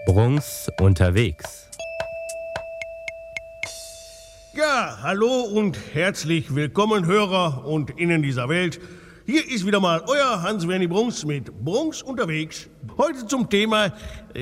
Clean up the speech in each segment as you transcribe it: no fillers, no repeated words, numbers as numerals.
Brunks unterwegs. Ja, hallo und herzlich willkommen, Hörer und Innen dieser Welt. Hier ist wieder mal euer Hans-Werni Brunks mit Brunks unterwegs. Heute zum Thema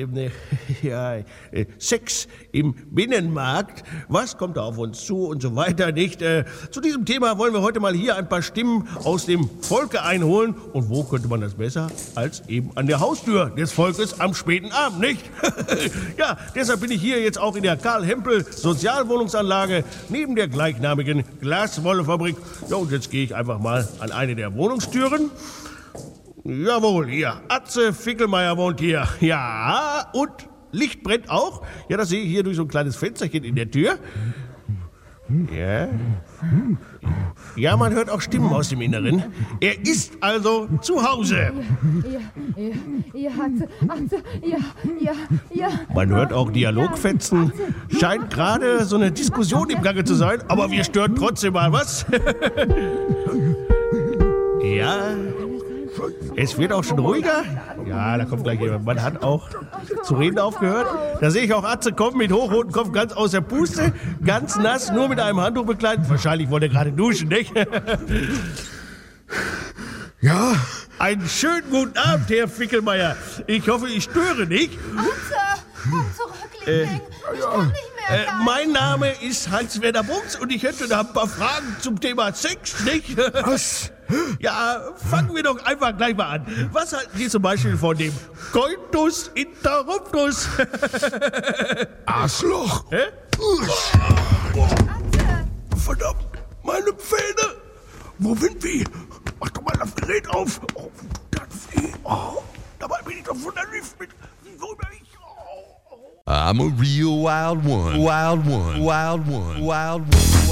Sex im Binnenmarkt. Was kommt da auf uns zu und so weiter, nicht? Zu diesem Thema wollen wir heute mal hier ein paar Stimmen aus dem Volke einholen. Und wo könnte man das besser als eben an der Haustür des Volkes am späten Abend, nicht? Ja, deshalb bin ich hier jetzt auch in der Karl-Hempel-Sozialwohnungsanlage neben der gleichnamigen Glaswollefabrik. Ja, und jetzt gehe ich einfach mal an eine der Wohnungstüren. Jawohl, hier. Atze Fickelmeier wohnt hier. Ja, und Licht brennt auch. Ja, das sehe ich hier durch so ein kleines Fensterchen in der Tür. Ja. Ja, man hört auch Stimmen aus dem Inneren. Er ist also zu Hause. Ja, Atze, ja. Man hört auch Dialogfetzen. Scheint gerade so eine Diskussion im Gange zu sein, aber wir stören trotzdem mal, was? Ja. Es wird auch schon ruhiger. Ja, da kommt gleich jemand. Man hat auch zu reden aufgehört. Da sehe ich auch Atze kommen mit hochrotem Kopf ganz aus der Puste. Ganz nass, nur mit einem Handtuch bekleidet. Wahrscheinlich wollte er gerade duschen, nicht? Ja? Einen schönen guten Abend, Herr Fickelmeier. Ich hoffe, ich störe nicht. Atze, komm zurück, Liebling. Ich kann nicht mehr. Mein Name ist Hans-Werner Brunks und ich hätte da ein paar Fragen zum Thema Sex, nicht? Was? Ja, fangen wir doch einfach gleich mal an. Was halten Sie zum Beispiel von dem Coitus interruptus? Arschloch! Hä? Verdammt, meine Pfähne! Wo sind wir? Mach doch mal das Gerät auf! Oh, das weh! Oh, dabei bin ich doch von der Lift mit. Worüber ich. I'm a real wild one. Wild one. Wild one. Wild one.